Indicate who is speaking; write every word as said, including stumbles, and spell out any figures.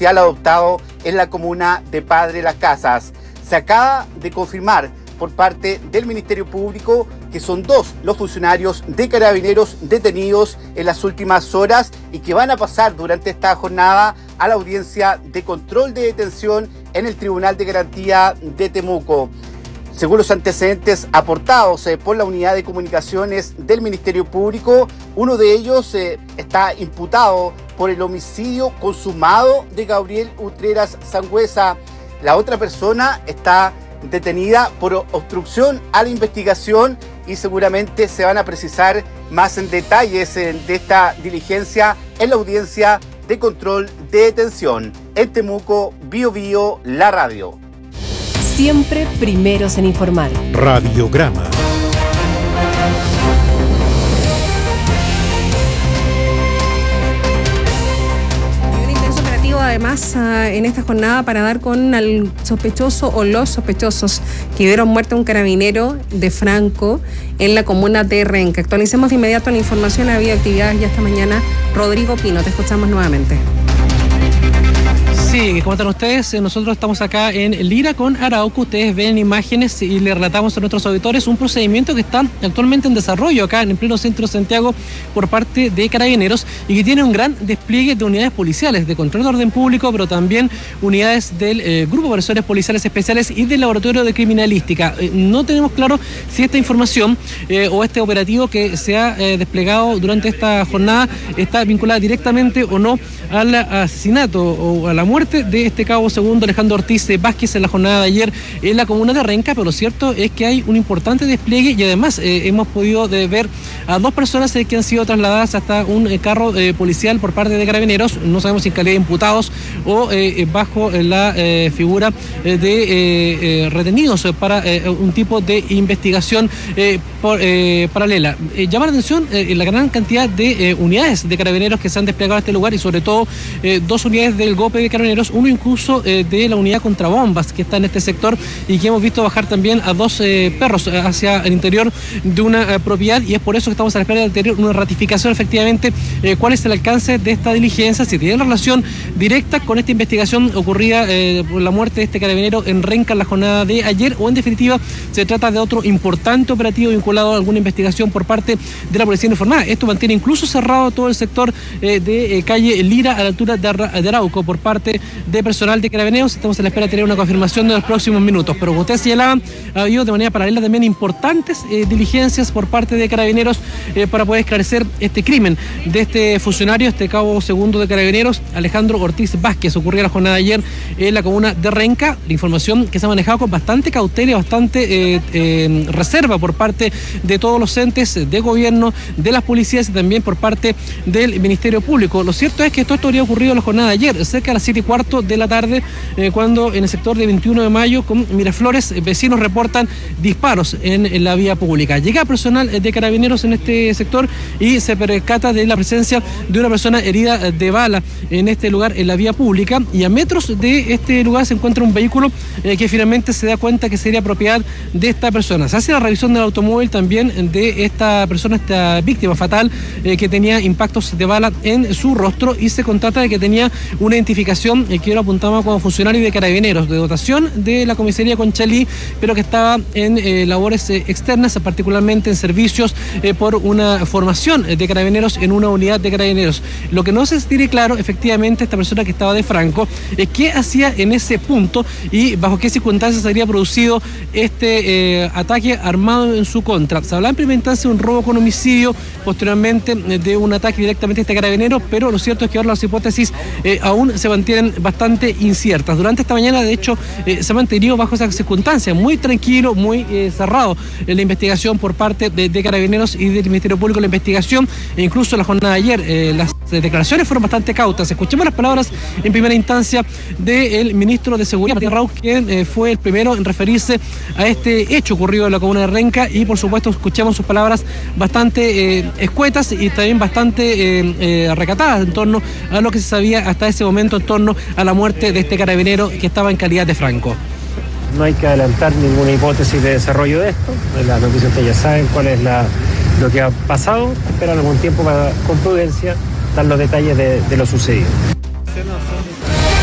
Speaker 1: policial adoptado en la comuna de Padre Las Casas. Se acaba de confirmar por parte del Ministerio Público que son dos los funcionarios de Carabineros detenidos en las últimas horas y que van a pasar durante esta jornada a la audiencia de control de detención en el Tribunal de Garantía de Temuco. Según los antecedentes aportados eh, por la Unidad de Comunicaciones del Ministerio Público, uno de ellos eh, está imputado por el homicidio consumado de Gabriel Utreras Sangüesa. La otra persona está detenida por obstrucción a la investigación y seguramente se van a precisar más en detalles eh, de esta diligencia en la audiencia de control de detención. En Temuco, Bio Bio, la radio.
Speaker 2: Siempre primeros en informar.
Speaker 3: Radiograma.
Speaker 4: Un intenso operativo además en esta jornada para dar con el sospechoso o los sospechosos que dieron muerte a un carabinero de Franco en la comuna de Renca. Actualicemos de inmediato la información. Ha habido actividades ya esta mañana. Rodrigo Pino, te escuchamos nuevamente.
Speaker 5: Sí, como están ustedes, nosotros estamos acá en Lira con Arauco. Ustedes ven imágenes y le relatamos a nuestros auditores un procedimiento que está actualmente en desarrollo acá en el pleno centro de Santiago por parte de Carabineros y que tiene un gran despliegue de unidades policiales, de control de orden público, pero también unidades del eh, Grupo de Operaciones Policiales Especiales y del Laboratorio de Criminalística. Eh, no tenemos claro si esta información eh, o este operativo que se ha eh, desplegado durante esta jornada está vinculada directamente o no al asesinato o a la muerte de este cabo segundo Alejandro Ortiz Vázquez en la jornada de ayer en la comuna de Renca, pero lo cierto es que hay un importante despliegue y además eh, hemos podido de ver a dos personas eh, que han sido trasladadas hasta un eh, carro eh, policial por parte de Carabineros, no sabemos si en calidad de imputados o eh, bajo la eh, figura eh, de eh, eh, retenidos para eh, un tipo de investigación eh, por, eh, paralela. Eh, llama la atención eh, la gran cantidad de eh, unidades de Carabineros que se han desplegado a este lugar y sobre todo eh, dos unidades del GOPE de Carabineros, uno incluso eh, de la unidad contra bombas que está en este sector y que hemos visto bajar también a dos eh, perros hacia el interior de una eh, propiedad, y es por eso que estamos a la espera de tener una ratificación efectivamente eh, cuál es el alcance de esta diligencia, si tiene relación directa con esta investigación ocurrida eh, por la muerte de este carabinero en Renca en la jornada de ayer, o en definitiva se trata de otro importante operativo vinculado a alguna investigación por parte de la Policía Uniformada. Esto mantiene incluso cerrado todo el sector eh, de eh, calle Lira a la altura de, Ar de Arauco por parte de personal de Carabineros. Estamos a la espera de tener una confirmación de los próximos minutos, pero como ustedes señalaban, ha habido de manera paralela también importantes eh, diligencias por parte de Carabineros eh, para poder esclarecer este crimen de este funcionario, este cabo segundo de Carabineros, Alejandro Ortiz Vázquez. Ocurrió la jornada de ayer en la comuna de Renca. La información que se ha manejado con bastante cautela y bastante eh, eh, reserva por parte de todos los entes de gobierno, de las policías y también por parte del Ministerio Público. Lo cierto es que esto, esto habría ocurrido en la jornada de ayer, cerca de las siete y cuarto de la tarde, eh, cuando en el sector de veintiuno de mayo con Miraflores, eh, vecinos reportan disparos en, en la vía pública. Llega personal de Carabineros en este sector y se percata de la presencia de una persona herida de bala en este lugar, en la vía pública, y a metros de este lugar se encuentra un vehículo eh, que finalmente se da cuenta que sería propiedad de esta persona. Se hace la revisión del automóvil también de esta persona, esta víctima fatal, eh, que tenía impactos de bala en su rostro, y se constata de que tenía una identificación eh, que ahora apuntaba como funcionario de Carabineros, de dotación de la comisaría Conchalí, pero que estaba en eh, labores eh, externas, particularmente en servicios eh, por una formación de Carabineros en una unidad de Carabineros. Lo que no se tiene claro, efectivamente, esta persona que estaba de Franco, es qué hacía en ese punto y bajo qué circunstancias se habría producido este eh, ataque armado en su contra. Se hablaba en primera instancia de un robo con homicidio, posteriormente de un ataque directamente a este carabinero, pero lo cierto es que ahora las hipótesis eh, aún se mantienen bastante inciertas. Durante esta mañana, de hecho, eh, se ha mantenido bajo esas circunstancias, muy tranquilo, muy eh, cerrado en la investigación por parte de, de Carabineros y del Ministerio Público, la investigación, e incluso la jornada de ayer, eh, las declaraciones fueron bastante cautas. Escuchemos las palabras en primera instancia del ministro de Seguridad, Matías Raúz, quien eh, fue el primero en referirse a este hecho ocurrido en la comuna de Renca, y por supuesto escuchamos sus palabras bastante eh, escuetas y también bastante eh, eh, recatadas en torno a lo que se sabía hasta ese momento en torno a la muerte de este carabinero que estaba en calidad de Franco.
Speaker 6: No hay que adelantar ninguna hipótesis de desarrollo de esto. Las noticias ustedes ya saben cuál es la, lo que ha pasado. Esperan algún tiempo para, con prudencia, dar los detalles de, de lo sucedido.